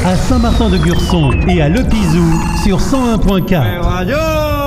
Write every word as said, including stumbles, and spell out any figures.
à Saint-Martin-de-Gurson et à Le Pizou sur cent un point quatre.